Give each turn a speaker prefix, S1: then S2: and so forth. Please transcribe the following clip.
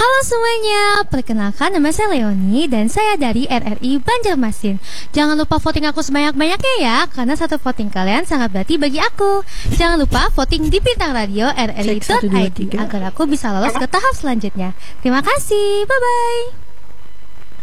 S1: Halo semuanya, perkenalkan nama saya Leoni dan saya dari RRI Banjarmasin. Jangan lupa voting aku sebanyak-banyaknya ya, karena satu voting kalian sangat berarti bagi aku. Jangan lupa voting di Bintang Radio RRI.id agar aku bisa lolos ke tahap selanjutnya. Terima kasih, bye-bye.